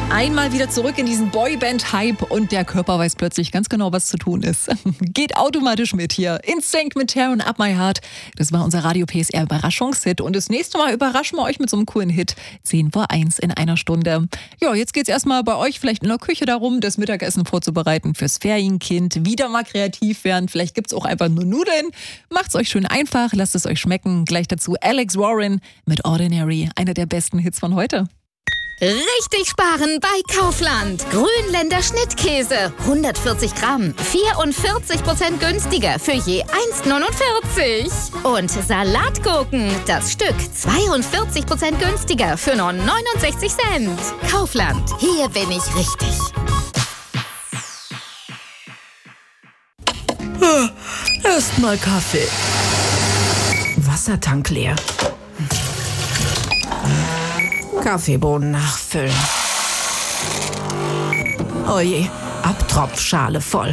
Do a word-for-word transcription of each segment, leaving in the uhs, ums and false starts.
Einmal wieder zurück in diesen Boyband-Hype und der Körper weiß plötzlich ganz genau, was zu tun ist. Geht automatisch mit hier. Instinct mit Tear and Up My Heart. Das war unser Radio P S R Überraschungshit. Und das nächste Mal überraschen wir euch mit so einem coolen Hit. zehn vor eins in einer Stunde. Ja, jetzt geht's erstmal bei euch vielleicht in der Küche darum, das Mittagessen vorzubereiten fürs Ferienkind. Wieder mal kreativ werden. Vielleicht gibt's auch einfach nur Nudeln. Macht's euch schön einfach. Lasst es euch schmecken. Gleich dazu Alex Warren mit Ordinary. Einer der besten Hits von heute. Richtig sparen bei Kaufland. Grünländer Schnittkäse, hundertvierzig Gramm, vierundvierzig Prozent günstiger für je eins neunundvierzig. Und Salatgurken, das Stück zweiundvierzig Prozent günstiger für nur neunundsechzig Cent. Kaufland, hier bin ich richtig. Erstmal Kaffee. Wassertank leer. Kaffeebohnen nachfüllen. Oje, Abtropfschale voll.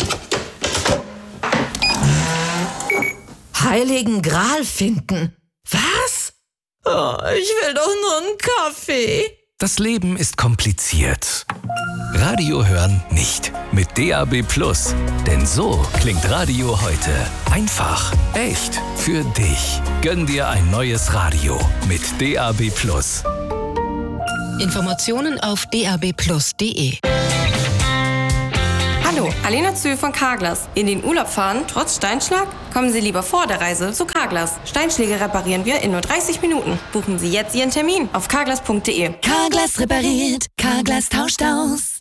Heiligen Gral finden. Was? Oh, ich will doch nur einen Kaffee. Das Leben ist kompliziert. Radio hören nicht. Mit D A B Plus. Denn so klingt Radio heute. Einfach, echt, für dich. Gönn dir ein neues Radio mit D A B Plus. Informationen auf d a b plus punkt d e. Hallo, Alena Zühl von Carglass. In den Urlaub fahren, trotz Steinschlag? Kommen Sie lieber vor der Reise zu Carglass. Steinschläge reparieren wir in nur dreißig Minuten. Buchen Sie jetzt Ihren Termin auf carglass punkt d e. Carglass repariert, Carglass tauscht aus.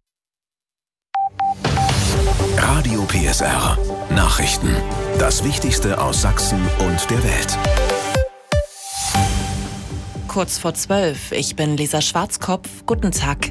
Radio P S R. Nachrichten. Das Wichtigste aus Sachsen und der Welt. Kurz vor zwölf. Ich bin Lisa Schwarzkopf. Guten Tag.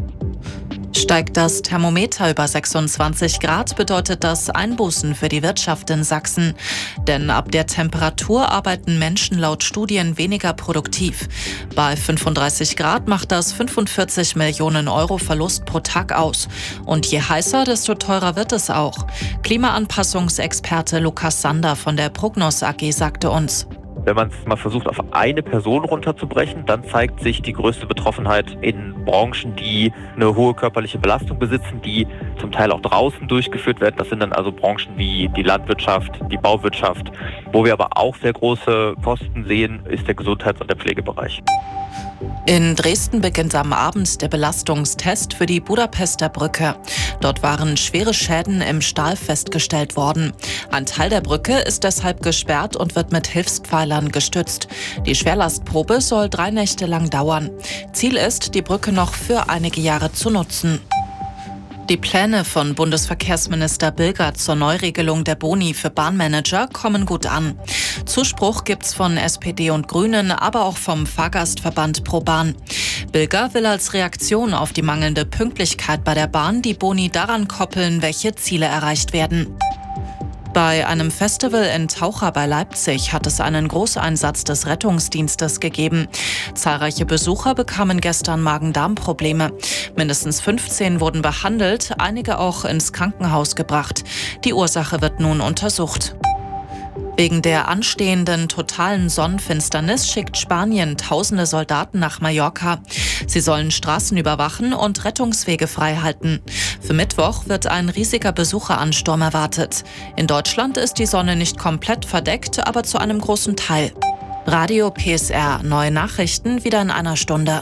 Steigt das Thermometer über sechsundzwanzig Grad, bedeutet das Einbußen für die Wirtschaft in Sachsen. Denn ab der Temperatur arbeiten Menschen laut Studien weniger produktiv. Bei fünfunddreißig Grad macht das fünfundvierzig Millionen Euro Verlust pro Tag aus. Und je heißer, desto teurer wird es auch. Klimaanpassungsexperte Lukas Sander von der Prognos A G sagte uns: Wenn man es mal versucht, auf eine Person runterzubrechen, dann zeigt sich die größte Betroffenheit in Branchen, die eine hohe körperliche Belastung besitzen, die zum Teil auch draußen durchgeführt werden. Das sind dann also Branchen wie die Landwirtschaft, die Bauwirtschaft. Wo wir aber auch sehr große Kosten sehen, ist der Gesundheits- und der Pflegebereich. In Dresden beginnt am Abend der Belastungstest für die Budapester Brücke. Dort waren schwere Schäden im Stahl festgestellt worden. Ein Teil der Brücke ist deshalb gesperrt und wird mit Hilfspfeilern gestützt. Die Schwerlastprobe soll drei Nächte lang dauern. Ziel ist, die Brücke noch für einige Jahre zu nutzen. Die Pläne von Bundesverkehrsminister Bilger zur Neuregelung der Boni für Bahnmanager kommen gut an. Zuspruch gibt's von S P D und Grünen, aber auch vom Fahrgastverband ProBahn. Bilger will als Reaktion auf die mangelnde Pünktlichkeit bei der Bahn die Boni daran koppeln, welche Ziele erreicht werden. Bei einem Festival in Taucher bei Leipzig hat es einen Großeinsatz des Rettungsdienstes gegeben. Zahlreiche Besucher bekamen gestern Magen-Darm-Probleme. Mindestens fünfzehn wurden behandelt, einige auch ins Krankenhaus gebracht. Die Ursache wird nun untersucht. Wegen der anstehenden totalen Sonnenfinsternis schickt Spanien tausende Soldaten nach Mallorca. Sie sollen Straßen überwachen und Rettungswege freihalten. Für Mittwoch wird ein riesiger Besucheransturm erwartet. In Deutschland ist die Sonne nicht komplett verdeckt, aber zu einem großen Teil. Radio P S R, neue Nachrichten wieder in einer Stunde.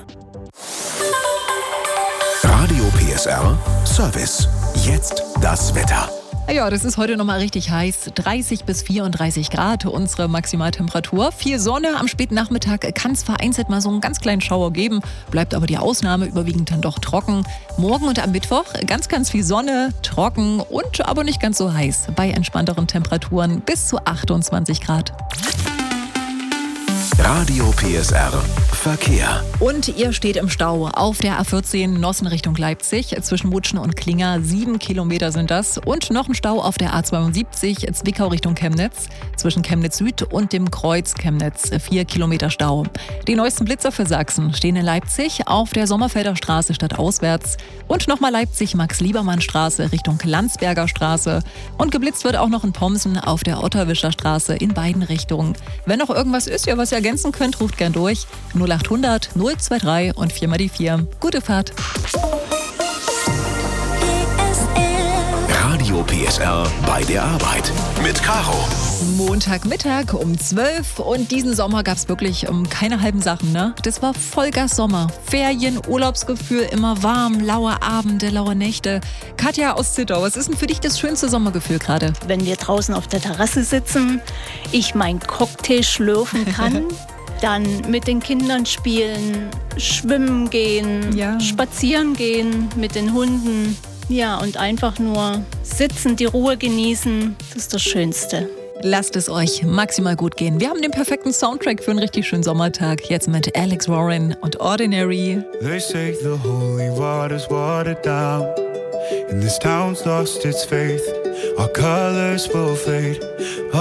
Radio P S R Service. Jetzt das Wetter. Ja, das ist heute nochmal richtig heiß. dreißig bis vierunddreißig Grad unsere Maximaltemperatur. Viel Sonne. Am späten Nachmittag kann es vereinzelt mal so einen ganz kleinen Schauer geben. Bleibt aber die Ausnahme, überwiegend dann doch trocken. Morgen und am Mittwoch ganz, ganz viel Sonne, trocken und aber nicht ganz so heiß. Bei entspannteren Temperaturen bis zu achtundzwanzig Grad. Radio P S R Verkehr. Und ihr steht im Stau auf der A vierzehn Nossen Richtung Leipzig. Zwischen Mutschen und Klinger, sieben Kilometer sind das. Und noch ein Stau auf der A zweiundsiebzig Zwickau Richtung Chemnitz. Zwischen Chemnitz Süd und dem Kreuz Chemnitz, vier Kilometer Stau. Die neuesten Blitzer für Sachsen stehen in Leipzig auf der Sommerfelder Straße stadtauswärts. Und nochmal Leipzig-Max-Liebermann-Straße Richtung Landsberger Straße. Und geblitzt wird auch noch in Pomsen auf der Otterwischer Straße in beiden Richtungen. Wenn noch irgendwas ist, ja, was ihr ergänzen könnt, ruft gern durch. null achthundert null zwei drei und vier mal die vier. Gute Fahrt. P S R bei der Arbeit mit Caro. Montagmittag um zwölf und diesen Sommer gab es wirklich um keine halben Sachen, ne? Das war Vollgas Sommer. Ferien, Urlaubsgefühl, immer warm, laue Abende, laue Nächte. Katja aus Zittau, was ist denn für dich das schönste Sommergefühl gerade? Wenn wir draußen auf der Terrasse sitzen, ich meinen Cocktail schlürfen kann, dann mit den Kindern spielen, schwimmen gehen, Ja. spazieren gehen mit den Hunden. Ja, und einfach nur sitzen, die Ruhe genießen, das ist das Schönste. Lasst es euch maximal gut gehen. Wir haben den perfekten Soundtrack für einen richtig schönen Sommertag. Jetzt mit Alex Warren und Ordinary. They say the holy water's watered down, and this town's lost its faith. Our colors will fade.